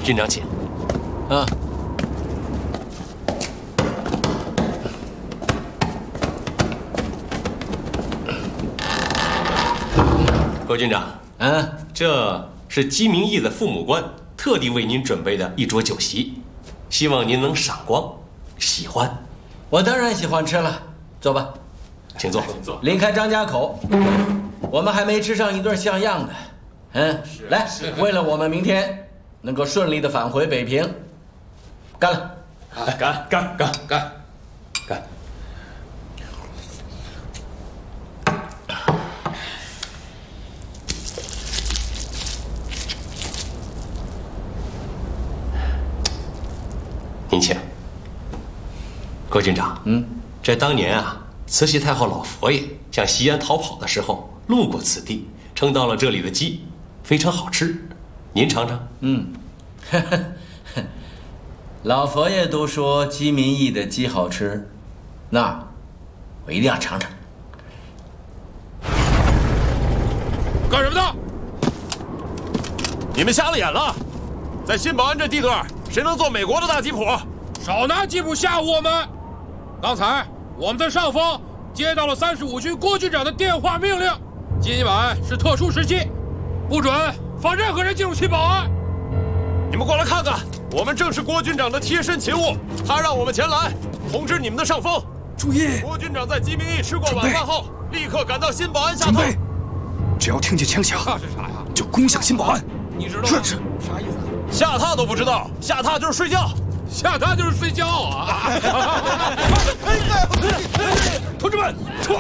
军长请。 啊。 郭军长，这是姬明义的父母官特地为您准备的一桌酒席，希望您能赏光，喜欢。 我当然喜欢吃了，坐吧， 请坐。 离开张家口，我们还没吃上一顿像样的。来，为了我们明天能够顺利的返回北平，干了！ 干！您请。郭军长，这当年啊，慈禧太后老佛爷向西安逃跑的时候，路过此地，称到了这里的鸡，非常好吃，您尝尝。 老佛爷都说姬明义的鸡好吃，那我一定要尝尝。 干什么的？你们瞎了眼了！在新保安这地段，谁能做美国的大吉普？少拿吉普吓唬我们！刚才我们在上方接到了35军郭军长的电话命令，今晚是特殊时期，不准放任何人进入新保安。你们过来看看，我们正是郭军长的贴身勤务，他让我们前来通知你们的上峰。 注意！ 郭军长在鸡鸣驿吃过晚饭后，立刻赶到新保安下榻。 只要听见枪响， 那是啥呀？ 就攻向新保安。 你知道是啥意思？下榻都不知道，下榻就是睡觉，下榻就是睡觉啊！同志们，冲！